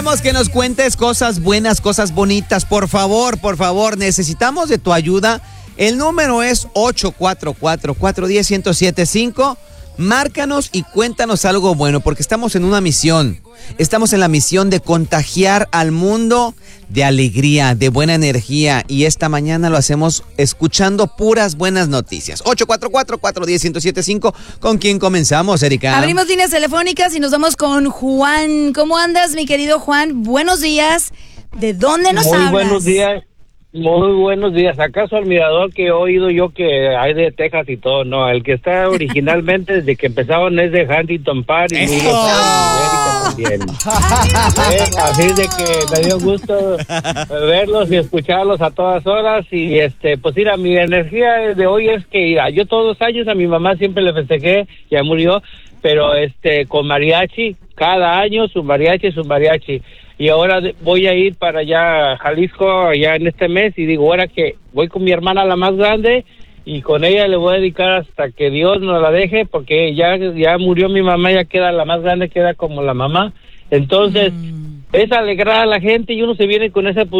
Queremos que nos cuentes cosas buenas, cosas bonitas. Por favor, necesitamos de tu ayuda. El número es 844-410-1075. Márcanos y cuéntanos algo bueno, porque estamos en una misión. Estamos en la misión de contagiar al mundo de alegría, de buena energía. Y esta mañana lo hacemos escuchando puras buenas noticias. 844-410-1075. ¿Con quién comenzamos, Erika? Abrimos líneas telefónicas y nos vamos con Juan. ¿Cómo andas, mi querido Juan? Buenos días. ¿De dónde nos hablas? Buenos días. Muy buenos días. ¿Acaso al mirador que he oído yo que hay de Texas y todo? No, el que está originalmente desde que empezaron es de Huntington Park y América también. Así de que me dio gusto verlos y escucharlos a todas horas y pues mira, mi energía de hoy es que mira, yo todos los años a mi mamá siempre le festejé, ya murió, pero con mariachi, cada año su mariachi. Y ahora voy a ir para allá, Jalisco, ya en este mes, y digo, ahora que voy con mi hermana la más grande, y con ella le voy a dedicar hasta que Dios nos la deje, porque ya murió mi mamá, ya queda la más grande, queda como la mamá. Entonces, es alegrar a la gente y uno se viene con esa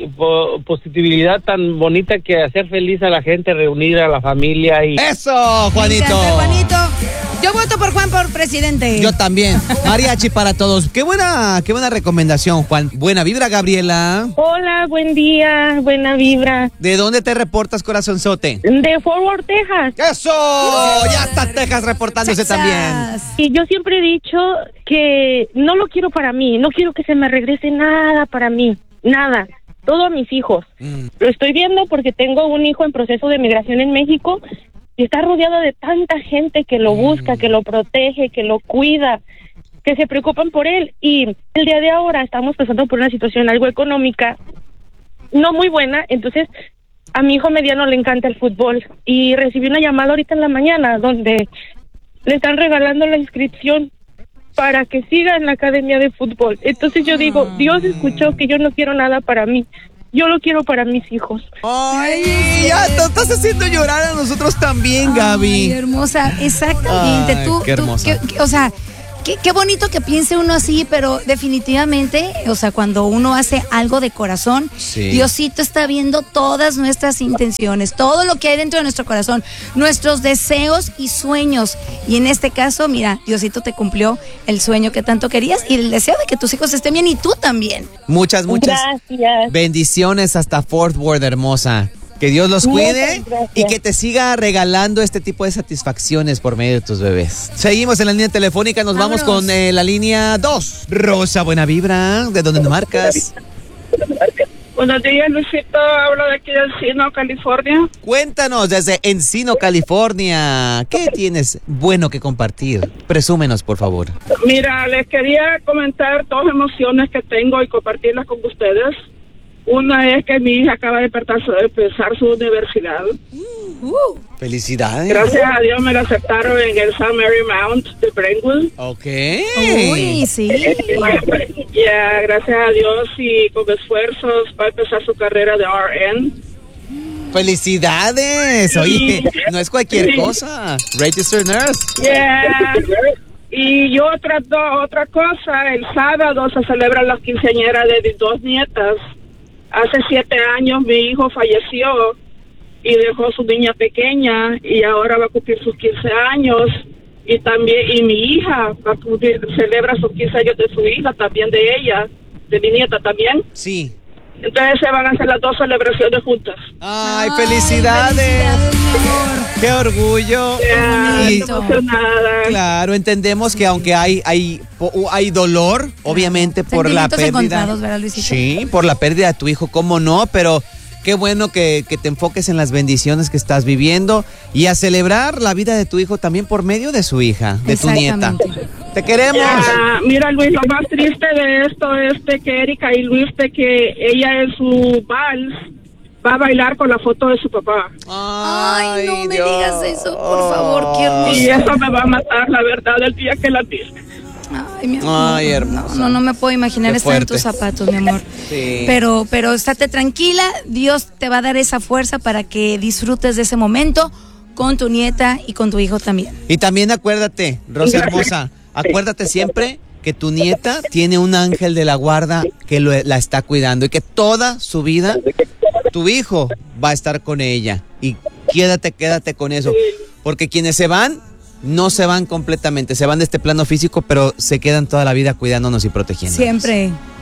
positividad tan bonita que hacer feliz a la gente, reunir a la familia y... ¡Eso, Juanito! Me encanta, Juanito. Yo voto por Juan por presidente. Yo también. Mariachi para todos. Qué buena recomendación, Juan. Buena vibra, Gabriela. Hola, buen día, buena vibra. ¿De dónde te reportas, corazonzote? De Fort Worth, Texas. ¡Eso! Ya está Texas reportándose también. Y yo siempre he dicho que no lo quiero para mí, no quiero que se me regrese nada para mí, nada. Todo a mis hijos. Lo estoy viendo porque tengo un hijo en proceso de migración en México y está rodeado de tanta gente que lo busca, que lo protege, que lo cuida, que se preocupan por él. Y el día de ahora estamos pasando por una situación algo económica no muy buena, entonces a mi hijo mediano le encanta el fútbol y recibí una llamada ahorita en la mañana donde le están regalando la inscripción para que siga en la academia de fútbol. Entonces yo digo, Dios escuchó que yo no quiero nada para mí. Yo lo quiero para mis hijos. ¡Ay! Ya te estás haciendo llorar a nosotros también, Gaby. Ay, hermosa, exactamente. Ay, qué hermosa. O sea, qué bonito que piense uno así, pero definitivamente, o sea, cuando uno hace algo de corazón, sí. Diosito está viendo todas nuestras intenciones, todo lo que hay dentro de nuestro corazón, nuestros deseos y sueños. Y en este caso, mira, Diosito te cumplió el sueño que tanto querías y el deseo de que tus hijos estén bien y tú también. Muchas Gracias. bendiciones hasta Fort Worth, hermosa. Que Dios los cuide y que te siga regalando este tipo de satisfacciones por medio de tus bebés. Seguimos en la línea telefónica, nos vamos con la línea 2. Rosa, buena vibra, ¿de dónde nos marcas? Buenos días, Luisito, hablo de aquí de Encino, California. Cuéntanos desde Encino, California, ¿qué tienes bueno que compartir? Presúmenos, por favor. Mira, les quería comentar dos emociones que tengo y compartirlas con ustedes. Una es que mi hija acaba de empezar su universidad. Felicidades. Gracias a Dios me la aceptaron en el St. Mary Mount de Brentwood. Ok. Uy, sí. Ya, gracias a Dios y con esfuerzos va a empezar su carrera de RN. Felicidades. Oye, no es cualquier cosa. Registered nurse. Yeah. Y otra cosa, el sábado se celebran las quinceañeras de mis dos nietas. Hace 7 años mi hijo falleció y dejó su niña pequeña y ahora va a cumplir sus 15 años y mi hija celebra sus 15 años de su hija, también de ella, de mi nieta también. Sí. Entonces se van a hacer las dos celebraciones juntas. Ay, felicidades. Qué orgullo. Y emocionada. Claro, entendemos que aunque hay dolor, obviamente por la pérdida. ¿Verdad, Luisito? Sí, por la pérdida de tu hijo, cómo no, pero qué bueno que te enfoques en las bendiciones que estás viviendo y a celebrar la vida de tu hijo también por medio de su hija, de tu nieta. Te queremos. Mira, Luis, lo más triste de esto es de que Erika y Luis, de que ella en su vals va a bailar con la foto de su papá. Ay, no me digas eso, por favor, qué hermoso. Y eso me va a matar, la verdad, el día que la viste. Ay, mi amor. Ay, hermosa. No me puedo imaginar Qué estar en fuerte. tus zapatos, mi amor. Sí. Pero estate tranquila, Dios te va a dar esa fuerza para que disfrutes de ese momento con tu nieta y con tu hijo también. Y también acuérdate, Rosa hermosa, acuérdate siempre que tu nieta tiene un ángel de la guarda que la está cuidando y que toda su vida tu hijo va a estar con ella. Y quédate con eso. Porque quienes se van, no se van completamente, se van de este plano físico, pero se quedan toda la vida cuidándonos y protegiéndonos. Siempre.